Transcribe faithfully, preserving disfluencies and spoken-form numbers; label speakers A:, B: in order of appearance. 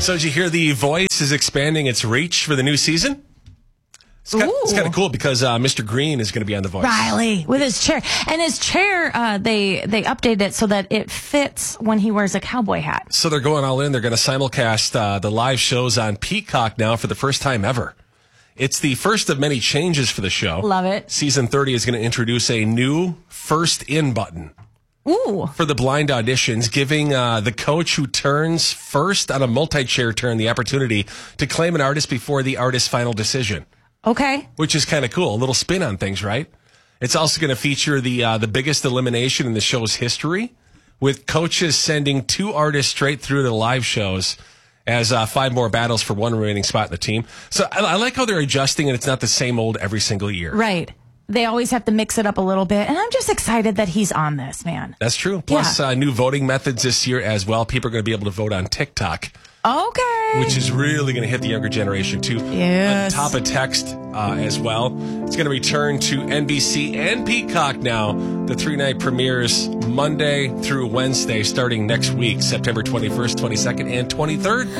A: So did you hear The Voice is expanding its reach for the new season? It's kind, it's kind of cool because uh, Mister Green is going to be on The Voice.
B: Riley with his chair. And his chair, uh, they they updated it so that it fits when he wears a cowboy hat.
A: So they're going all in. They're going to simulcast uh, the live shows on Peacock now for the first time ever. It's the first of many changes for the show.
B: Love it.
A: Season thirty is going to introduce a new first in button.
B: Ooh.
A: For the blind auditions, giving uh, the coach who turns first on a multi-chair turn the opportunity to claim an artist before the artist's final decision.
B: Okay.
A: Which is kind of cool. A little spin on things, right? It's also going to feature the uh, the biggest elimination in the show's history, with coaches sending two artists straight through to the live shows as uh, five more battles for one remaining spot in the team. So I, I like how they're adjusting, and it's not the same old every single year.
B: Right. They always have to mix it up a little bit, and I'm just excited that he's on this, man.
A: That's true. Plus,
B: yeah.
A: uh, new voting methods this year as well. People are going to be able to vote on TikTok.
B: Okay.
A: Which is really going to hit the younger generation, too.
B: Yes.
A: On top of text uh, as well. It's going to return to N B C and Peacock now. The three-night premieres Monday through Wednesday, starting next week, September twenty-first, twenty-second, and twenty-third.